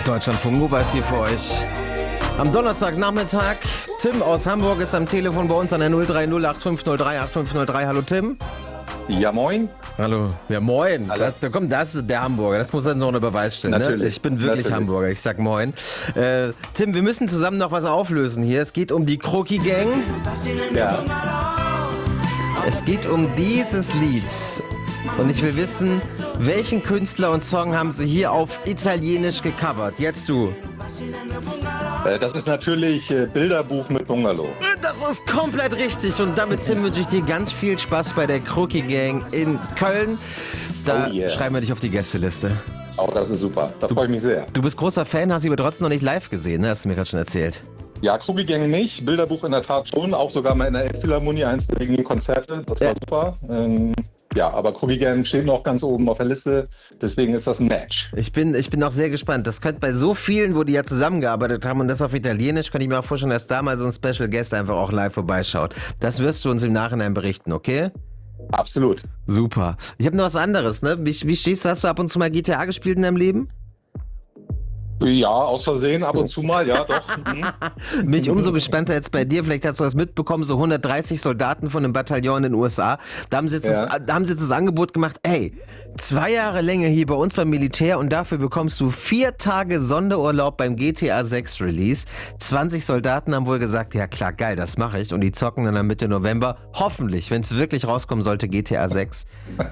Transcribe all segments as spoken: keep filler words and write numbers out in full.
Deutschlandfunk weiß hier für euch. Am Donnerstagnachmittag, Tim aus Hamburg ist am Telefon bei uns an der null drei null acht fünf null drei acht fünf null drei. Hallo Tim. Ja, moin. Hallo. Ja, moin. Das, da kommt, das ist der Hamburger. Das muss dann so eine Beweisstelle. Natürlich. Ne? Ich bin wirklich Natürlich. Hamburger. Ich sag moin. Äh, Tim, wir müssen zusammen noch was auflösen hier. Es geht um die Kroki Gang. Ja. Es geht um dieses Lied. Und ich will wissen, welchen Künstler und Song haben sie hier auf Italienisch gecovert? Jetzt du. Äh, Das ist natürlich äh, Bilderbuch mit Bungalow. Das ist komplett richtig. Und damit, Tim, wünsche ich dir ganz viel Spaß bei der Kroki Gang in Köln. Da Oh yeah. schreiben wir dich auf die Gästeliste. Oh, das ist super. Da freue ich mich sehr. Du bist großer Fan, hast sie aber trotzdem noch nicht live gesehen, ne? Hast du mir gerade schon erzählt. Ja, Krugigänge nicht, Bilderbuch in der Tat schon, auch sogar mal in der Elbphilharmonie, eins der wenigen Konzerte, das war Ja. super. Ähm, ja, aber Krugigänge steht noch ganz oben auf der Liste, deswegen ist das ein Match. Ich bin, ich bin auch sehr gespannt. Das könnte bei so vielen, wo die ja zusammengearbeitet haben und das auf Italienisch, könnte ich mir auch vorstellen, dass da mal so ein Special Guest einfach auch live vorbeischaut. Das wirst du uns im Nachhinein berichten, okay? Absolut. Super. Ich habe noch was anderes, ne? Wie, wie stehst du? Hast du ab und zu mal G T A gespielt in deinem Leben? Ja, aus Versehen ab und zu mal, ja doch. Mhm. Bin ich umso gespannter jetzt bei dir. Vielleicht hast du das mitbekommen, so hundertdreißig Soldaten von einem Bataillon in den U S A. Da haben sie jetzt, Ja. das, da haben sie jetzt das Angebot gemacht, ey, zwei Jahre länger hier bei uns beim Militär und dafür bekommst du vier Tage Sonderurlaub beim G T A sechs Release. zwanzig Soldaten haben wohl gesagt, ja klar, geil, das mache ich. Und die zocken dann am Mitte November. Hoffentlich, wenn es wirklich rauskommen sollte, G T A sechs.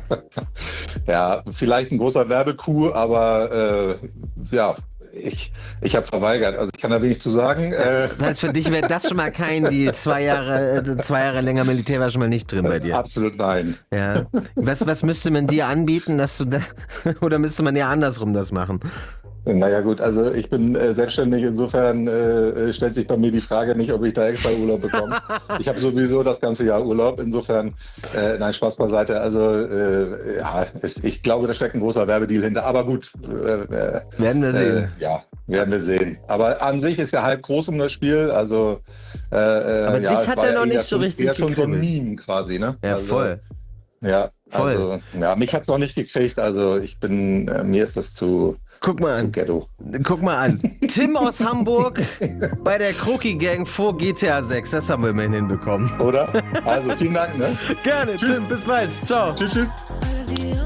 Ja, vielleicht ein großer Werbecoup, aber äh, ja, ich, ich habe verweigert, also ich kann da wenig zu sagen. Äh, Das heißt, für dich wäre das schon mal kein, die zwei Jahre, äh, zwei Jahre länger Militär war schon mal nicht drin bei dir. Absolut nein. Ja. Was, was müsste man dir anbieten, dass du da, oder müsste man ja andersrum das machen? Naja gut, also ich bin äh, selbstständig, insofern äh, stellt sich bei mir die Frage nicht, ob ich da extra Urlaub bekomme. Ich habe sowieso das ganze Jahr Urlaub, insofern, äh, nein, Spaß beiseite. Also äh, ja, es, ich glaube, da steckt ein großer Werbedeal hinter, aber gut. Äh, äh, Werden wir sehen. Äh, ja, werden wir sehen. Aber an sich ist ja halb groß um das Spiel, also äh, Aber ja, dich es hat war er ja noch eher nicht so schon, richtig eher schon so ein gekribbelt. Meme quasi, ne? Ja, also, voll. Ja, Voll. also, ja, mich hat's noch nicht gekriegt, also ich bin, äh, mir ist das zu, Guck mal zu an. ghetto. Guck mal an. Tim aus Hamburg bei der Kroki Gang vor G T A sechs. Das haben wir immerhin hinbekommen. Oder? Also vielen Dank, ne? Gerne, Tschüss. Tim. Bis bald. Ciao. Tschüss, tschüss.